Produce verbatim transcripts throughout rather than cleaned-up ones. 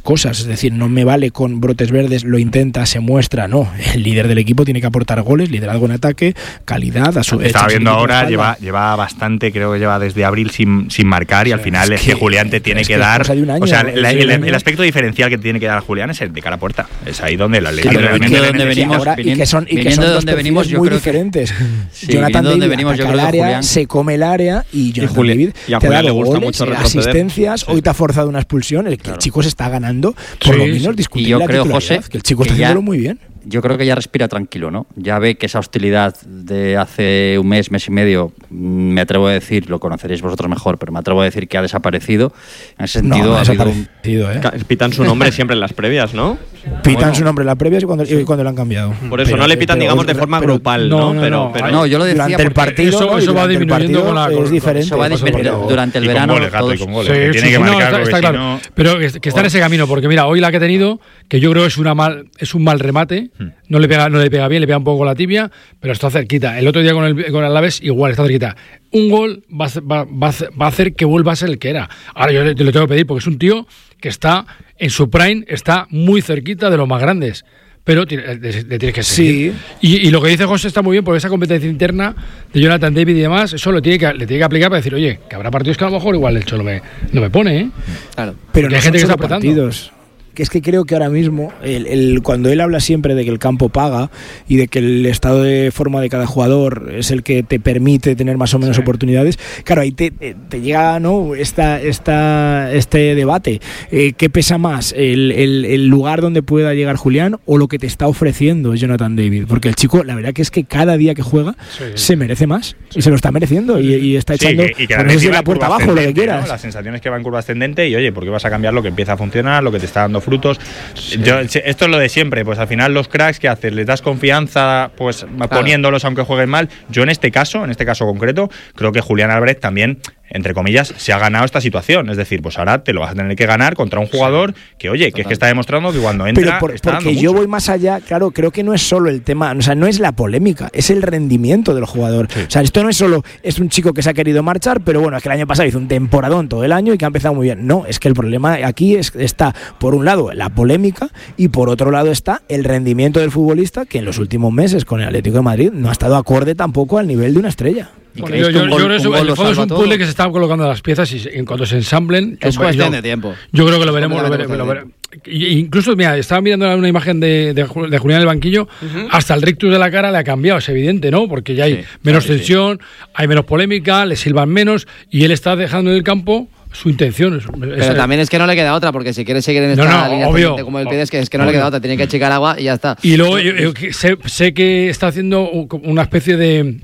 cosas, es decir, no me vale con brotes verdes, lo intenta, se muestra, no, el líder del equipo tiene que aportar goles, liderazgo en ataque, calidad, a su vez. Estaba viendo ahora, lleva, lleva bastante, creo que lleva desde abril sin, sin marcar y al final es que, es que Julián te tiene que, que dar, año, o sea, la, el, el, el aspecto diferencial que tiene que dar a Julián es el de cara a puerta, es ahí donde la ley claro, realmente donde venimos, ahora, y que son, y que son de dos donde venimos, yo muy creo diferentes. Que, sí, Jonathan David venimos, ataca el área, se come el área y Jonathan y David y a te da le gusta goles, mucho asistencias, sí. hoy te ha forzado una expulsión, el, claro. el chico se está ganando, por sí, lo menos discutir la titularidad, José, que el chico está haciéndolo muy bien. Yo creo que ya respira tranquilo, ¿no? Ya ve que esa hostilidad de hace un mes, mes y medio, me atrevo a decir, lo conoceréis vosotros mejor, pero me atrevo a decir que ha desaparecido. En ese sentido, no, no ha ha habido un... ¿eh? Pitan su nombre siempre en las previas, ¿no? Pitan bueno. su nombre en las previas y cuando, y cuando lo han cambiado. Por eso pero, no le pitan, pero, digamos, de forma pero, grupal, ¿no? No, no, pero, no, pero, no, yo lo decía durante el partido, eso, ¿no? eso va disminuyendo con la es diferente. Eso va disminuyendo durante el verano. Con goles, gato, y con goles, sí, que sí, tiene sí, que no, marcar, está, está claro. No... Pero que, que está en ese camino, porque mira, hoy la que ha tenido, que yo creo que es una mal, es un mal remate, hmm. no le pega, no le pega bien, le pega un poco con la tibia, pero está cerquita. El otro día con el con el Alavés igual está cerquita. Un gol va, va, va, va a hacer que vuelva a ser el que era. Ahora yo le, le tengo que pedir porque es un tío que está en su prime, está muy cerquita de los más grandes. Pero le, le tienes que seguir. Sí. Y, y lo que dice José está muy bien, porque esa competencia interna de Jonathan David y demás, eso lo tiene que, le tiene que aplicar para decir, oye, que habrá partidos que a lo mejor igual el Cholo me, no me pone, ¿eh? Claro. Pero no hay gente que está apretando. Partidos. Que es que creo que ahora mismo, el, el, cuando él habla siempre de que el campo paga y de que el estado de forma de cada jugador es el que te permite tener más o menos sí. oportunidades, claro, ahí te, te llega, ¿no?, esta, esta, este debate. Eh, ¿Qué pesa más? El, el, ¿El lugar donde pueda llegar Julián o lo que te está ofreciendo Jonathan David? Porque el chico, la verdad que es que cada día que juega sí. se merece más y se lo está mereciendo y, y está echando sí, que, y que no sé si la puerta abajo, lo que quieras. ¿no? La sensación es que va en curva ascendente y oye, ¿por qué vas a cambiar lo que empieza a funcionar, lo que te está dando frutos? Sí. Yo, esto es lo de siempre, pues al final los cracks, ¿qué haces? Les das confianza pues claro. poniéndolos aunque jueguen mal. Yo en este caso, en este caso concreto, creo que Julián Álvarez también, entre comillas, se ha ganado esta situación. Es decir, pues ahora te lo vas a tener que ganar contra un jugador que, oye, Total. que es que está demostrando que cuando entra Pero por, está porque dando yo mucho. voy más allá, claro, creo que no es solo el tema, o sea, no es la polémica, es el rendimiento del jugador. Sí. O sea, esto no es solo, es un chico que se ha querido marchar, pero bueno, es que el año pasado hizo un temporadón todo el año y que ha empezado muy bien. No, es que el problema aquí es, está, por un lado, la polémica y por otro lado está el rendimiento del futbolista que en los últimos meses con el Atlético de Madrid no ha estado acorde tampoco al nivel de una estrella. Bueno, yo, yo, yo creo que eso, en el fondo es un puzzle que se están colocando las piezas y en cuanto se ensamblen es cuestión de tiempo. Yo creo que lo veremos, lo veremos, lo veremos. Incluso, mira, estaba mirando una imagen de, de, de Julián en el banquillo, uh-huh. hasta el rictus de la cara le ha cambiado, es evidente, ¿no? Porque ya hay sí, menos claro, tensión, sí. hay menos polémica, le silban menos y él está dejando en el campo su intención. Es, Pero es, también es que no le queda otra, porque si quiere seguir en esta no, no, línea obvio, como él pide, es que, es que no obvio. le queda otra, tiene que achicar agua y ya está. Y luego yo, yo, sé, sé que está haciendo una especie de...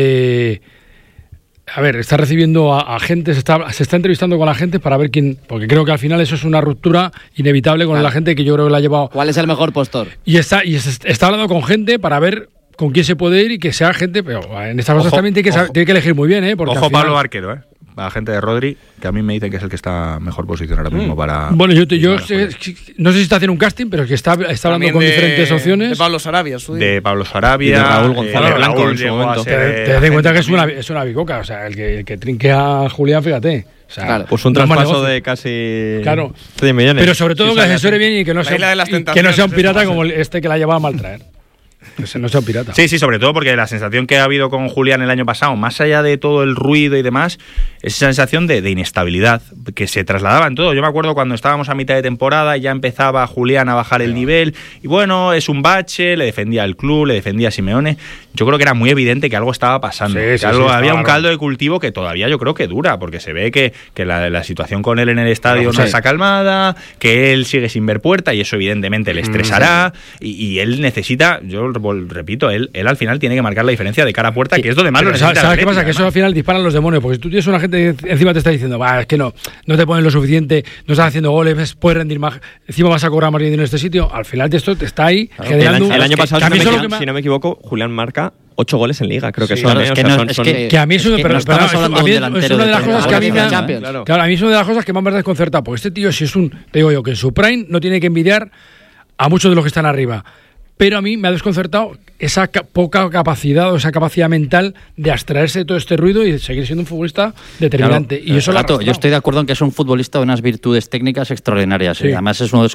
de a ver, está recibiendo a, a gente, se está, se está entrevistando con la gente para ver quién, porque creo que al final eso es una ruptura inevitable con claro. la gente que yo creo que la ha llevado. ¿Cuál es el mejor postor? Y está, y está hablando con gente para ver con quién se puede ir y que sea gente, pero en estas cosas ojo, también tiene que, saber, tiene que elegir muy bien, ¿eh? Porque ojo al final, Pablo Barquero, ¿eh? La gente de Rodri, que a mí me dicen que es el que está mejor posicionado ahora mismo para... Bueno, yo, te, yo sé, no sé si está haciendo un casting, pero que está, está hablando con de, diferentes opciones. De Pablo Sarabia, su De Pablo Sarabia, y de Raúl González eh, Blanco Raúl en su momento. Te, te das cuenta que es una, es una bicoca, o sea, el que, el que trinque a Julián, fíjate. O sea, claro, pues un no traspaso de casi claro. cien millones. Pero sobre todo sí, que le asesore bien y que no sea, y que no sea un pirata como este que la llevaba a maltraer. Que no sea un pirata. Sí, sí, sobre todo porque la sensación que ha habido con Julián el año pasado, más allá de todo el ruido y demás, es esa sensación de, de inestabilidad que se trasladaba en todo. Yo me acuerdo cuando estábamos a mitad de temporada, ya empezaba Julián a bajar el nivel y bueno, es un bache, le defendía al club, le defendía a Simeone. Yo creo que era muy evidente que algo estaba pasando. Sí, que sí, algo, sí, había claro. un caldo de cultivo que todavía yo creo que dura, porque se ve que, que la, la situación con él en el estadio no, no está calmada, que él sigue sin ver puerta y eso evidentemente le estresará mm, sí. y, y él necesita, yo repito, él, él al final tiene que marcar la diferencia de cara a puerta, sí. que es donde más lo necesita. ¿Sabes qué pasa? Que eso al final disparan los demonios, porque si tú tienes una gente que encima te está diciendo, va, es que no, no te ponen lo suficiente, no estás haciendo goles, puedes rendir más, encima vas a cobrar más dinero en este sitio, al final esto te está ahí claro, generando... El año, el año pasado, que, si, no me, que me, si no me equivoco, Julián marca ocho goles en Liga, creo que sí, son, claro, ¿eh? es o que sea, no, son, es son, que, que a mí eso, es que pero, no pero, estamos hablando a mí de un es una de las cosas que a mí me, claro. claro, a mí es una de las cosas que más me ha desconcertado, porque este tío si es un, te digo yo, que en su prime no tiene que envidiar a muchos de los que están arriba. Pero a mí me ha desconcertado esa ca- poca capacidad o esa capacidad mental de abstraerse de todo este ruido y seguir siendo un futbolista determinante. Claro, y eso Rato, yo estoy de acuerdo en que es un futbolista de unas virtudes técnicas extraordinarias. Sí. Además es uno de